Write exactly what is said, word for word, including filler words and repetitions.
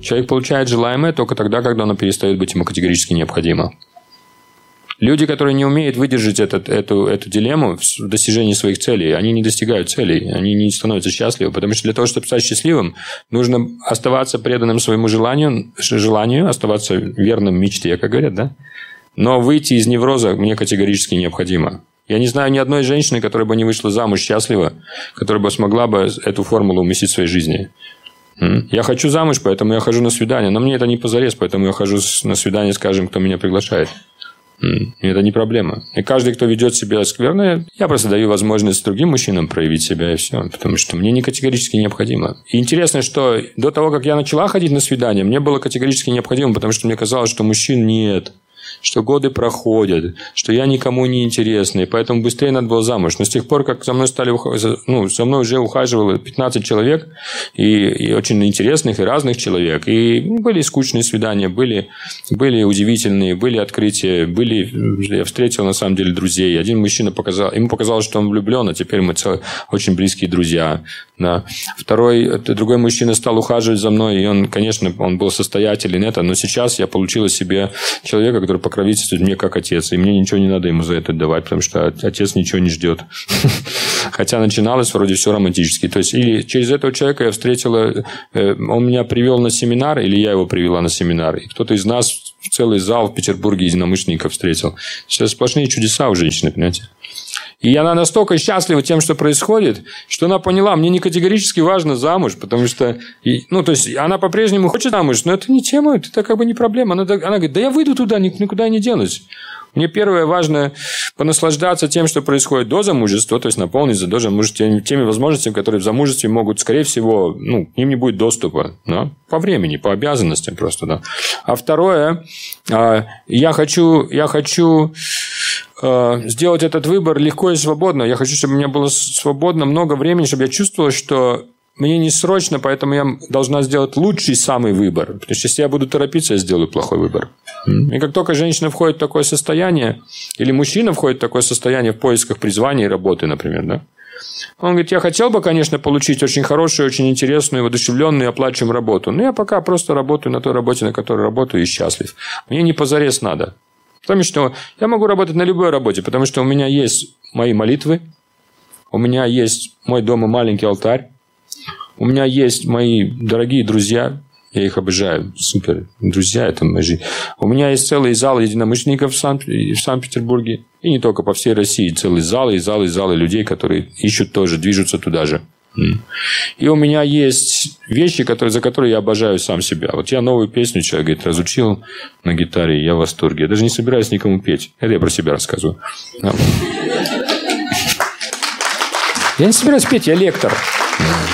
Человек получает желаемое только тогда, когда оно перестает быть ему категорически необходимо. Люди, которые не умеют выдержать этот, эту, эту дилемму в достижении своих целей, они не достигают целей, они не становятся счастливы. Потому что для того, чтобы стать счастливым, нужно оставаться преданным своему желанию, желанию оставаться верным мечте, как говорят, да? Но выйти из невроза мне категорически необходимо. Я не знаю ни одной женщины, которая бы не вышла замуж счастлива, которая бы смогла бы эту формулу уместить в своей жизни. Я хочу замуж, поэтому я хожу на свидание. Но мне это не позарез, поэтому я хожу на свидание с каждым, кто меня приглашает. И это не проблема. И каждый, кто ведет себя скверно, я просто даю возможность другим мужчинам проявить себя, и все. Потому что мне не категорически необходимо. И интересно, что до того, как я начала ходить на свидания, мне было категорически необходимо, потому что мне казалось, что мужчин нет. Что годы проходят, что я никому не интересный, поэтому быстрее надо было замуж. Но с тех пор, как за мной стали, ну, за мной уже ухаживало пятнадцать человек, и, и очень интересных, и разных человек. И были скучные свидания, были, были удивительные, были открытия, были... Я встретил, на самом деле, друзей. Один мужчина показал... Ему показалось, что он влюблен, а теперь мы целые, очень близкие друзья. Да. Второй, другой мужчина стал ухаживать за мной, и он, конечно, он был состоятелен, это, но сейчас я получила себе человека, который покровительствует мне как отец. И мне ничего не надо ему за это давать, потому что отец ничего не ждет. Хотя начиналось вроде все романтически. То есть, или через этого человека я встретила... Он меня привел на семинар, или я его привела на семинар. И кто-то из нас целый зал в Петербурге единомышленников встретил. Сейчас сплошные чудеса у женщины, понимаете? И она настолько счастлива тем, что происходит, что она поняла, мне не категорически важно замуж, потому что... Ну, то есть, она по-прежнему хочет замуж, но это не тема, это как бы не проблема. Она, она говорит, да я выйду туда, никуда не денусь. Мне первое важно понаслаждаться тем, что происходит до замужества, то есть наполниться до замужества теми, теми возможностями, которые в замужестве могут, скорее всего, ну, к ним не будет доступа, да? По времени, по обязанностям просто, да. А второе, я хочу, я хочу сделать этот выбор легко и свободно. Я хочу, чтобы у меня было свободно много времени, чтобы я чувствовал, что мне не срочно, поэтому я должна сделать лучший самый выбор. Потому что если я буду торопиться, я сделаю плохой выбор. И как только женщина входит в такое состояние, или мужчина входит в такое состояние в поисках призвания и работы, например, да, он говорит, я хотел бы, конечно, получить очень хорошую, очень интересную, воодушевленную и оплачиваемую работу, но я пока просто работаю на той работе, на которой работаю, и счастлив. Мне не позарез надо. Потому что я могу работать на любой работе, потому что у меня есть мои молитвы, у меня есть мой дома маленький алтарь, у меня есть мои дорогие друзья, я их обожаю, супер, друзья, это моя жизнь. У меня есть целый зал единомышленников в, Сан- в Санкт-Петербурге, и не только по всей России, целый зал, и залы, и залы людей, которые ищут тоже, движутся туда же. И у меня есть вещи, которые, за которые я обожаю сам себя. Вот я новую песню, человек говорит, разучил на гитаре, я в восторге. Я даже не собираюсь никому петь. Это я про себя рассказываю. Я не собираюсь петь, я лектор.